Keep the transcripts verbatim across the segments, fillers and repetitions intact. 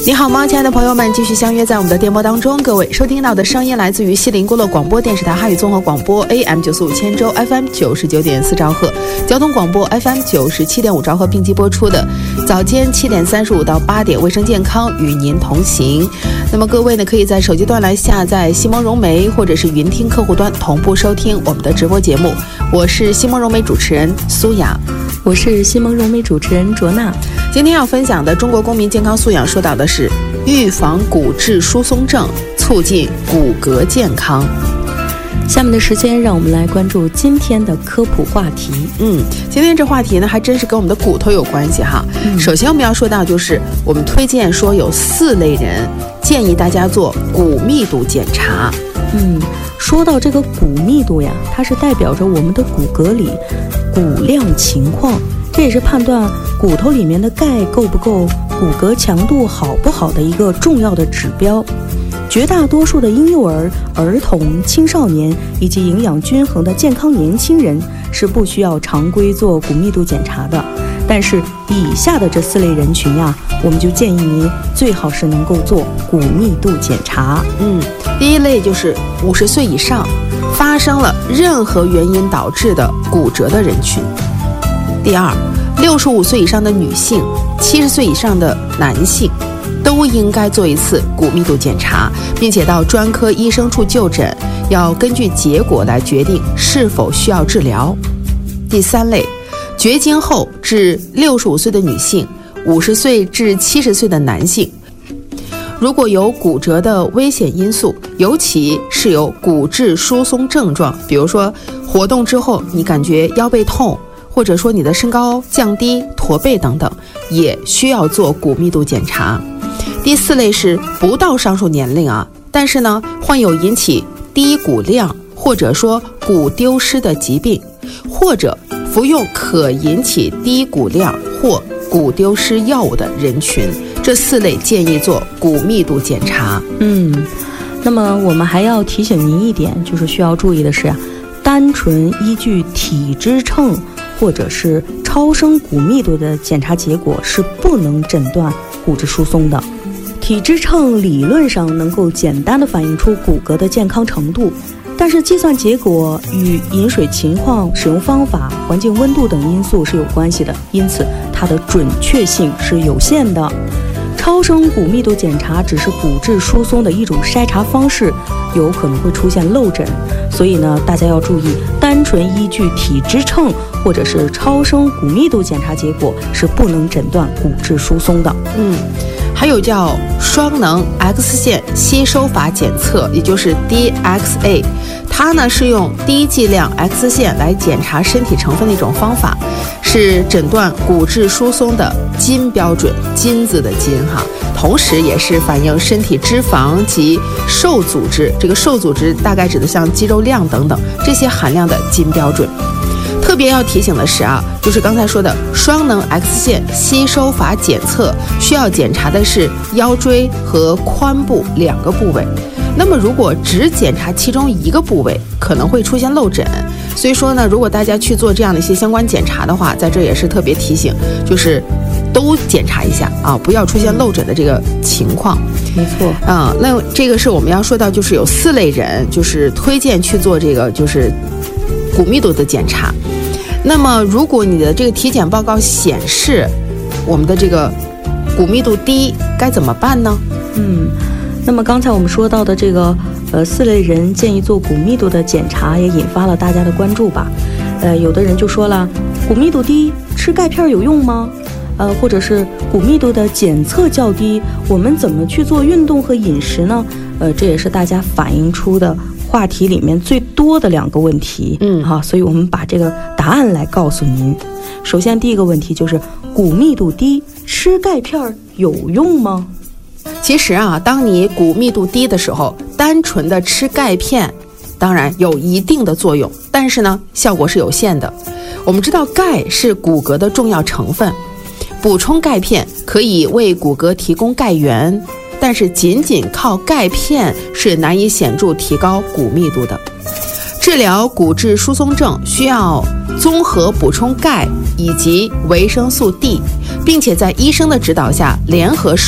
你好吗，亲爱的朋友们，继续相约在我们的电波当中。各位收听到的声音来自于西林孤乐广播电视台汉语综合广播 A M 九四五千州 F M 九十九点四兆赫，交通广播 F M 九十七点五兆赫并机播出的早间七点三十五到八点卫生健康与您同行。那么各位呢，可以在手机端来下载西蒙融媒或者是云听客户端同步收听我们的直播节目。我是西蒙融媒主持人苏雅， 我是西蒙融媒主持人卓娜。 今天要分享的中国公民健康素养说到的是预防骨质疏松症，促进骨骼健康。 下面的时间让我们来关注今天的科普话题。 嗯，今天这话题呢还真是跟我们的骨头有关系哈。嗯、首先我们要说到就是我们推荐说有四类人建议大家做骨密度检查。 嗯，说到这个骨密度呀，它是代表着我们的骨骼里骨量情况，这也是判断骨头里面的钙够不够、骨骼强度好不好的一个重要的指标。绝大多数的婴幼儿、儿童、青少年以及营养均衡的健康年轻人是不需要常规做骨密度检查的。但是以下的这四类人群呀、啊，我们就建议您最好是能够做骨密度检查。 嗯，第一类就是五十岁以上发生了任何原因导致的骨折的人群。第二，六十五岁以上的女性、七十岁以上的男性都应该做一次骨密度检查，并且到专科医生处就诊，要根据结果来决定是否需要治疗。第三类，绝经后至六十五岁的女性、五十岁至七十岁的男性，如果有骨折的危险因素，尤其是有骨质疏松症状，比如说活动之后你感觉腰背痛，或者说你的身高降低、驼背等等，也需要做骨密度检查。第四类是不到上述年龄啊，但是呢患有引起低骨量或者说骨丢失的疾病，或者服用可引起低骨量或骨丢失药物的人群，这四类建议做骨密度检查。 嗯，那么我们还要提醒您一点，就是需要注意的是啊，单纯依据体脂秤或者是超声骨密度的检查结果是不能诊断骨质疏松的。体脂秤理论上能够简单的反映出骨骼的健康程度，但是计算结果与饮水情况、使用方法、环境温度等因素是有关系的，因此它的准确性是有限的。超声骨密度检查只是骨质疏松的一种筛查方式，有可能会出现漏诊，所以呢，大家要注意，单纯依据体脂秤或者是超声骨密度检查结果是不能诊断骨质疏松的。 嗯，还有叫双能 X 线吸收法检测，也就是 D X A， 它呢是用低剂量 X 线来检查身体成分的一种方法，是诊断骨质疏松的金标准，金字的金哈，同时也是反映身体脂肪及瘦组织，这个瘦组织大概指的像肌肉量等等这些含量的金标准。特别要提醒的是啊，就是刚才说的双能 X 线吸收法检测需要检查的是腰椎和髋部两个部位，那么如果只检查其中一个部位，可能会出现漏诊。所以说呢，如果大家去做这样的一些相关检查的话，在这也是特别提醒，就是都检查一下啊，不要出现漏诊的这个情况。 没错啊，那这个是我们要说到，就是有四类人，就是推荐去做这个就是骨密度的检查。那么如果你的这个体检报告显示我们的这个骨密度低，该怎么办呢？ 嗯，那么刚才我们说到的这个呃四类人建议做骨密度的检查，也引发了大家的关注吧。呃，有的人就说了，骨密度低，吃钙片有用吗？呃，或者是骨密度的检测较低，我们怎么去做运动和饮食呢？呃，这也是大家反映出的话题里面最多的两个问题。 嗯， 好，所以我们把这个答案来告诉您。首先，第一个问题就是骨密度低，吃钙片有用吗？ 其实啊，当你骨密度低的时候，单纯的吃钙片当然有一定的作用，但是呢，效果是有限的。我们知道钙是骨骼的重要成分，补充钙片可以为骨骼提供钙源，但是仅仅靠钙片是难以显著提高骨密度的。治疗骨质疏松症需要综合补充钙以及维生素 D， 并且在医生的指导下联合使用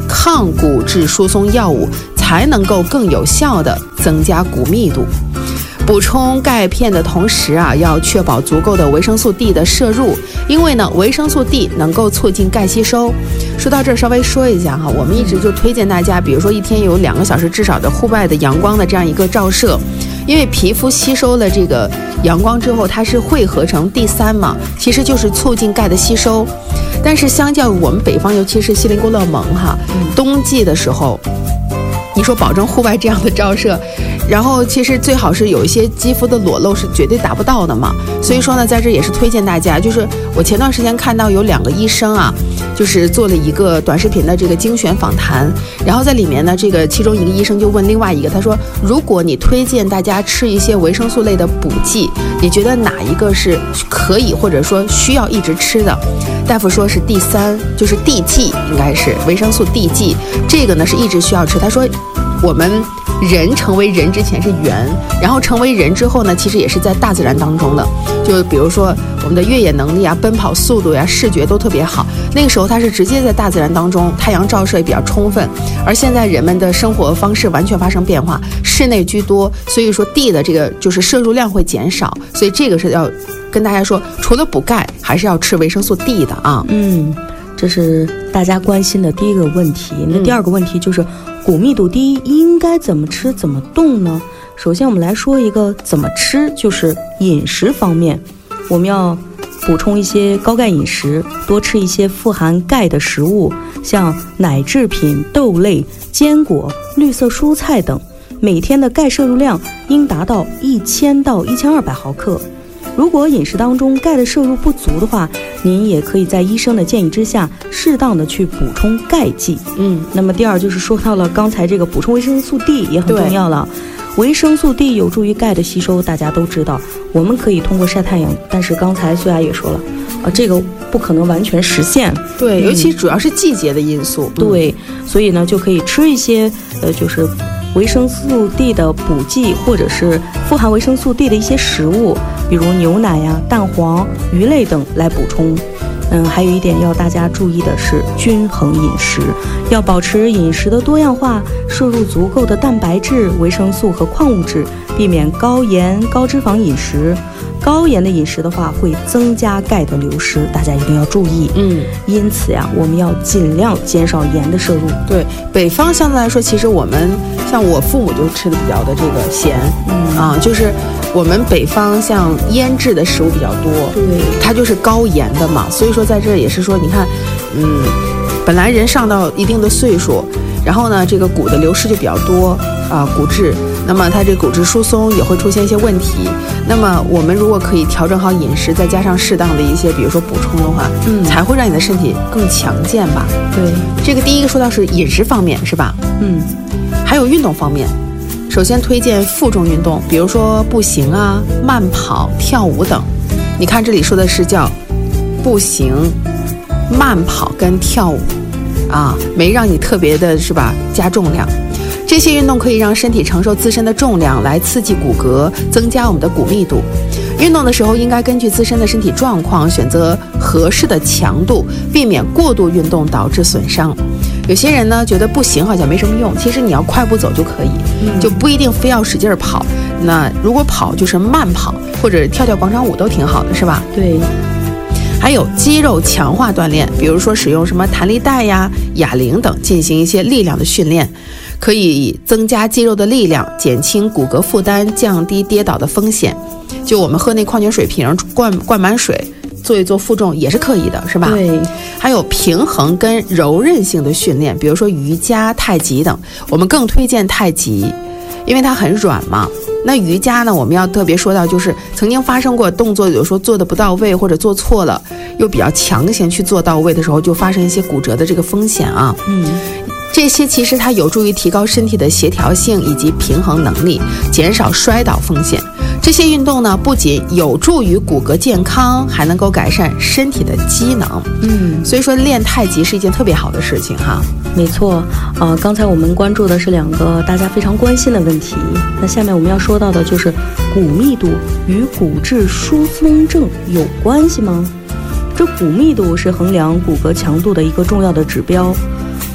抗骨质疏松药物，才能够更有效地增加骨密度。补充钙片的同时啊，要确保足够的维生素 D 的摄入，因为呢，维生素 D 能够促进钙吸收。说到这儿，稍微说一下哈，我们一直就推荐大家，比如说一天有两个小时至少的户外的阳光的这样一个照射，因为皮肤吸收了这个阳光之后，它是汇合成 D 三嘛，其实就是促进钙的吸收。但是相较于我们北方，尤其是锡林郭勒盟哈，冬季的时候，你说保证户外这样的照射，然后其实最好是有一些肌肤的裸露是绝对达不到的嘛。所以说呢，在这也是推荐大家，就是我前段时间看到有两个医生啊，就是做了一个短视频的这个精选访谈，然后在里面呢，这个其中一个医生就问另外一个，他说，如果你推荐大家吃一些维生素类的补剂，你觉得哪一个是可以或者说需要一直吃的？大夫说是第三，就是 D 剂，应该是维生素 D 剂，这个呢是一直需要吃。他说我们人成为人之前是猿，然后成为人之后呢，其实也是在大自然当中的，就比如说我们的越野能力啊、奔跑速度呀、啊、视觉都特别好，那个时候它是直接在大自然当中，太阳照射也比较充分。而现在人们的生活方式完全发生变化，室内居多，所以说 D 的这个就是摄入量会减少，所以这个是要跟大家说，除了补钙，还是要吃维生素 D 的啊。 嗯，这是大家关心的第一个问题。那第二个问题就是，骨密度低应该怎么吃怎么动呢？首先我们来说一个怎么吃，就是饮食方面，我们要补充一些高钙饮食，多吃一些富含钙的食物，像奶制品、豆类、坚果、绿色蔬菜等，每天的钙摄入量应达到一千到一千二百毫克。如果饮食当中钙的摄入不足的话，您也可以在医生的建议之下，适当的去补充钙剂。嗯，那么第二就是说到了刚才这个补充维生素 D 也很重要了。维生素 D 有助于钙的吸收，大家都知道，我们可以通过晒太阳，但是刚才苏雅也说了，啊，这个不可能完全实现。 对，尤其主要是季节的因素。 嗯、对，所以呢，就可以吃一些，呃，就是维生素 D 的补剂，或者是富含维生素 D 的一些食物，比如牛奶呀、蛋黄、鱼类等来补充。嗯，还有一点要大家注意的是均衡饮食，要保持饮食的多样化，摄入足够的蛋白质、维生素和矿物质，避免高盐、高脂肪饮食。高盐的饮食的话，会增加钙的流失，大家一定要注意。嗯，因此呀，我们要尽量减少盐的摄入。 对，北方相对来说，其实我们像我父母就吃的比较的这个咸，嗯啊，就是我们北方像腌制的食物比较多， 对， 它就是高盐的嘛，所以说在这也是说，你看，嗯，本来人上到一定的岁数，然后呢，这个骨的流失就比较多啊，骨质。那么它这骨质疏松也会出现一些问题。那么我们如果可以调整好饮食，再加上适当的一些，比如说补充的话，嗯，才会让你的身体更强健吧。 对， 这个第一个说到是饮食方面，是吧？嗯，还有运动方面，首先推荐负重运动，比如说步行啊、慢跑、跳舞等。你看这里说的是叫步行、慢跑跟跳舞啊，没让你特别的是吧加重量。这些运动可以让身体承受自身的重量，来刺激骨骼，增加我们的骨密度。运动的时候应该根据自身的身体状况选择合适的强度，避免过度运动导致损伤。有些人呢觉得步行好像没什么用，其实你要快步走就可以，嗯、就不一定非要使劲跑。那如果跑就是慢跑或者跳跳广场舞都挺好的，是吧？ 对。 还有肌肉强化锻炼，比如说使用什么弹力带呀、哑铃等进行一些力量的训练，可以增加肌肉的力量，减轻骨骼负担，降低跌倒的风险。就我们喝那矿泉水瓶灌灌满水，做一做负重也是可以的，是吧？ 对。 还有平衡跟柔韧性的训练，比如说瑜伽、太极等，我们更推荐太极，因为它很软嘛。那瑜伽呢，我们要特别说到，就是曾经发生过动作，有时候做的不到位或者做错了，又比较强行去做到位的时候，就发生一些骨折的这个风险啊。嗯，这些其实它有助于提高身体的协调性以及平衡能力，减少摔倒风险。这些运动呢，不仅有助于骨骼健康，还能够改善身体的机能。嗯，所以说练太极是一件特别好的事情哈。 没错，呃，刚才我们关注的是两个大家非常关心的问题。那下面我们要说到的就是骨密度与骨质疏松症有关系吗？这骨密度是衡量骨骼强度的一个重要的指标。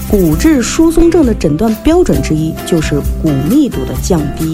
骨质疏松症的诊断标准之一就是骨密度的降低。